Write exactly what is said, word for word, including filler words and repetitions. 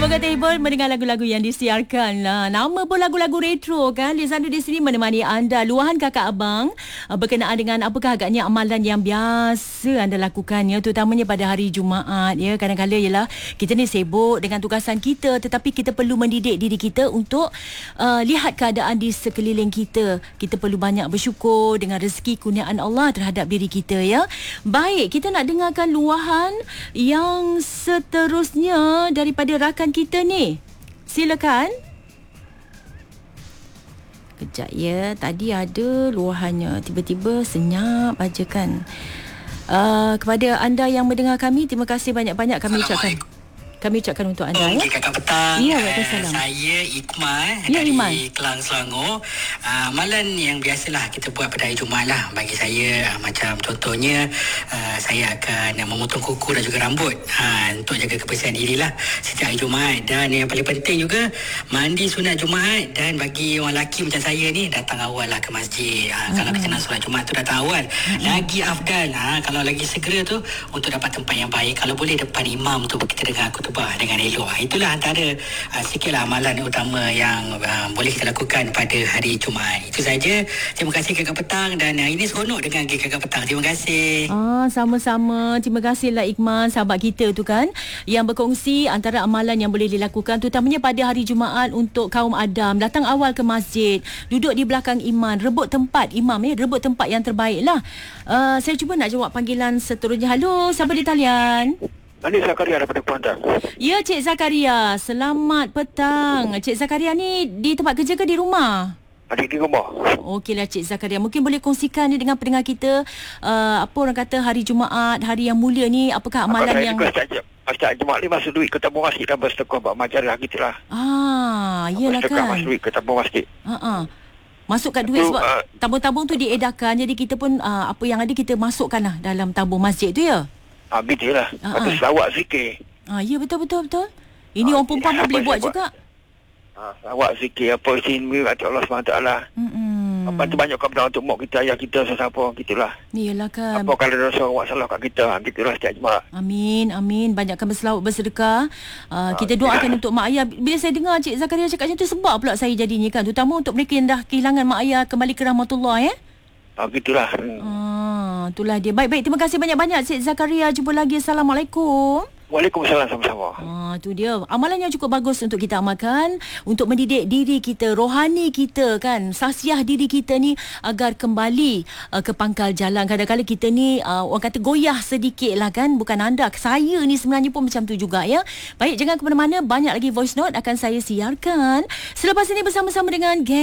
Semoga terhibur mendengar lagu-lagu yang disiarkan lah. Nama pun lagu-lagu retro kan. Lisandro di sini menemani anda. Luahan kakak abang berkenaan dengan apakah agaknya amalan yang biasa anda lakukan ya, terutamanya pada hari Jumaat ya. Kadang-kadang ialah kita ni sibuk dengan tugasan kita, tetapi kita perlu mendidik diri kita untuk uh, lihat keadaan di sekeliling kita. Kita perlu banyak bersyukur dengan rezeki kurniaan Allah terhadap diri kita ya. Baik, kita nak dengarkan luahan yang seterusnya daripada rakan kita ni. Silakan. Kejap ya, tadi ada luahannya, tiba-tiba senyap aja kan. Uh, kepada anda yang mendengar kami, terima kasih banyak-banyak kami ucapkan. Kami ucapkan untuk anda. Okey, ya. kakak petang. Ya, uh, saya Iqmal ya, dari Iman. Kelang, Selangor. Uh, amalan yang biasalah kita buat pada hari Jumaat lah. Bagi saya, uh, macam contohnya, uh, saya akan uh, memotong kuku dan juga rambut uh, untuk jaga kebersihan diri lah setiap hari Jumaat. Dan yang paling penting juga, mandi sunat Jumaat. Dan bagi orang lelaki macam saya ni, datang awal lah ke masjid. Uh, hmm. Kalau kita nak solat Jumaat tu datang awal. Hmm. Lagi afdal, uh, kalau lagi segera tu, untuk dapat tempat yang baik. Kalau boleh depan imam tu, kita dengar khutbah dengan elok. Itulah antara uh, sikitlah amalan utama yang uh, boleh kita lakukan pada hari Jumaat. Itu saja. Terima kasih kakak petang, dan uh, ini seronok dengan kakak petang. Terima kasih. Ah, sama-sama. Terima kasihlah Iqman, sahabat kita tu kan, yang berkongsi antara amalan yang boleh dilakukan terutamanya pada hari Jumaat untuk kaum Adam. Datang awal ke masjid, duduk di belakang imam, rebut tempat imam ya, rebut tempat yang terbaik lah. Uh, saya cuba nak jawab panggilan seterusnya. Halo, siapa di talian? Ini Zakaria daripada Kuantan. Ya, Cik Zakaria. Selamat petang. Cik Zakaria ni di tempat kerja ke di rumah? Adik di rumah. Okeylah Cik Zakaria. Mungkin boleh kongsikan ni dengan pendengar kita. Uh, apa orang kata hari Jumaat, hari yang mulia ni, apakah amalan Apa yang... Saya juga setiap Jumaat ni masuk duit ke tabung masjid dan bersedekah buat majalah gitulah. Ah, iyalah bersedekah kan. masuk duit ke tabung masjid. Uh-uh. Masuk kat duit Itu, sebab uh, tabung-tabung tu diedarkan. Jadi kita pun uh, apa yang ada kita masukkan lah dalam tabung masjid tu ya? Ah, gitu lah. Ah, Lepas tu ah. selawat zikir. Ah, ya betul-betul betul. Ini Ah, orang perempuan pun apa boleh saya buat buat? juga. Ah, selawat zikir apa sini kata Allah subhanahu wa taala. Hmm. Lepas tu banyak kebenaran untuk mak kita, ayah kita, sesiapa gitulah. Iyalah kan. Apa kalau ada orang buat salah kat kita, ah, gitulah setiap Jumaat. Amin, amin. Banyakkan berselawat, bersedekah. Uh, kita doakan untuk mak ayah. Bila saya dengar Cik Zakaria cakap macam tu, sebab pula saya jadinya kan. Terutama untuk mereka yang dah kehilangan mak ayah kembali ke rahmatullah ya. Ah, gitulah. Hmm. Ah, itulah dia. Baik-baik, terima kasih banyak-banyak Cik Zakaria. Jumpa lagi. Assalamualaikum. Waalaikumsalam sama-sama. Ah, tu dia. Amalan yang cukup bagus untuk kita amalkan untuk mendidik diri kita, rohani kita kan, sasiah diri kita ni agar kembali uh, ke pangkal jalan. Kadang-kadang kita ni uh, orang kata goyah sedikit lah kan. Bukan anda, saya ni sebenarnya pun macam tu juga ya. Baik, jangan ke mana-mana. Banyak lagi voice note akan saya siarkan selepas ini bersama-sama dengan geng